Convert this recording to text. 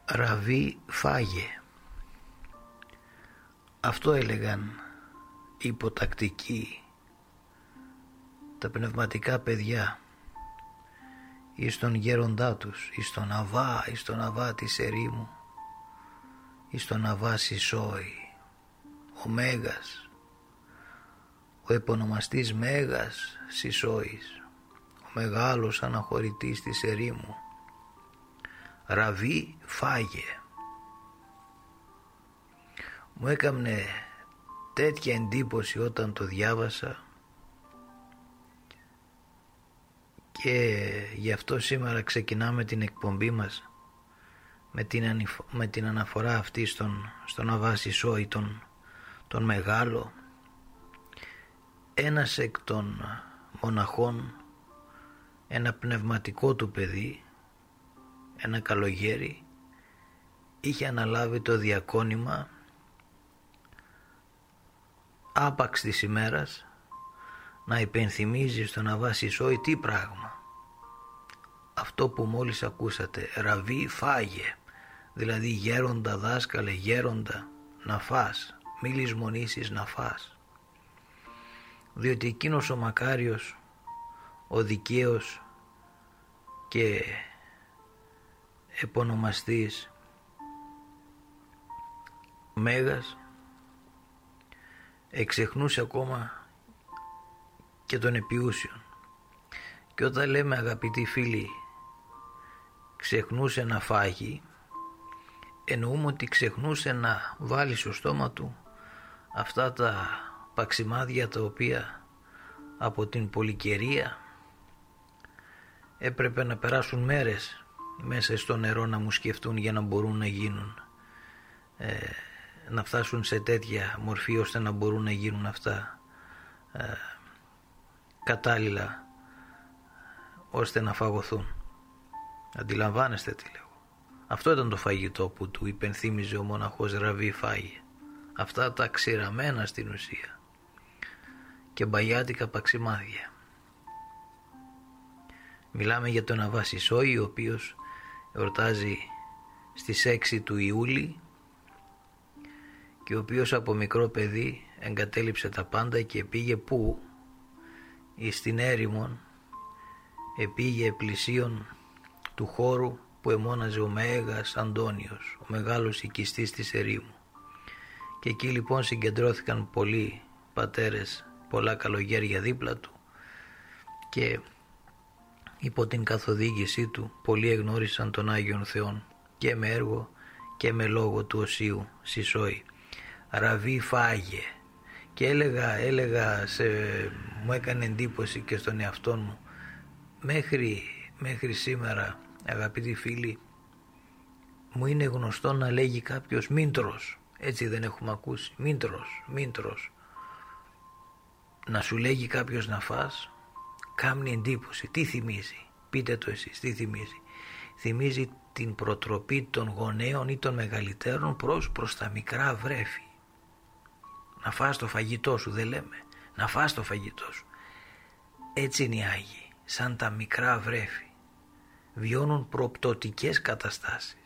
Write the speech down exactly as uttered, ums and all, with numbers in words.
Ραβί φάγε. Αυτό έλεγαν οι υποτακτικοί, τα πνευματικά παιδιά, εις τον γέροντά τους, εις τον Αβά, εις τον Αβά της ερήμου, εις τον Αβά Σισόη, ο Μέγας, ο επωνομαστής Μέγας Σισόης, ο μεγάλος αναχωρητής της ερήμου. Ραβί φάγε. Μου έκαμνε τέτοια εντύπωση όταν το διάβασα και γι' αυτό σήμερα ξεκινάμε την εκπομπή μας με την, ανηφο... με την αναφορά αυτή στον, στον Αβά Σισόη, τον, τον μεγάλο, ένας εκ των μοναχών, ένα πνευματικό του παιδί, ένα καλογέρι, είχε αναλάβει το διακόνημα άπαξ της ημέρας να υπενθυμίζει στον Αβά Σισόη τι πράγμα? Αυτό που μόλις ακούσατε, ραβί φάγε, δηλαδή γέροντα δάσκαλε, γέροντα να φας, μη λησμονήσεις να φας, διότι εκείνος ο μακάριος, ο δικαίος και επωνομαστής Μέγας εξεχνούσε ακόμα και τον επιούσιον. Και όταν λέμε, αγαπητοί φίλοι, ξεχνούσε να φάγει, εννοούμε ότι ξεχνούσε να βάλει στο στόμα του αυτά τα παξιμάδια τα οποία από την πολυκαιρία έπρεπε να περάσουν μέρες μέσα στο νερό να μου σκεφτούν για να μπορούν να γίνουν, ε, να φτάσουν σε τέτοια μορφή ώστε να μπορούν να γίνουν αυτά ε, κατάλληλα ώστε να φαγωθούν. Αντιλαμβάνεστε τι λέω? Αυτό ήταν το φαγητό που του υπενθύμιζε ο μοναχός Ραβί φάγε. Αυτά τα ξηραμένα στην ουσία και μπαγιάτικα παξιμάδια. Μιλάμε για τον Αβά Σισόη, ο οποίος εορτάζει στις έξι του Ιούλη και ο οποίος από μικρό παιδί εγκατέλειψε τα πάντα και πήγε πού? Εις την έρημον, επήγε πλησίον του χώρου που εμώναζε ο Μέγας Αντώνιος, ο μεγάλος οικιστής της ερήμου. Και εκεί λοιπόν συγκεντρώθηκαν πολλοί πατέρες, πολλά καλογέρια δίπλα του και υπό την καθοδήγησή του πολλοί εγνώρισαν τον Άγιον Θεόν και με έργο και με λόγο του Οσίου Σισόη. Ραβί φάγε. Και έλεγα, έλεγα σε, μου έκανε εντύπωση και στον εαυτό μου, μέχρι, μέχρι σήμερα, αγαπητοί φίλοι, μου είναι γνωστό να λέγει κάποιος μήντρος, έτσι δεν έχουμε ακούσει? Μήντρος, μήντρος. Να σου λέγει κάποιος να φας, κάμνει εντύπωση. Τι θυμίζει? Πείτε το εσείς, τι θυμίζει? Θυμίζει την προτροπή των γονέων ή των μεγαλύτερων προς, προς τα μικρά βρέφη. Να φας το φαγητό σου, δεν λέμε? Να φας το φαγητό σου. Έτσι είναι οι Άγιοι, σαν τα μικρά βρέφη. Βιώνουν προπτωτικές καταστάσεις.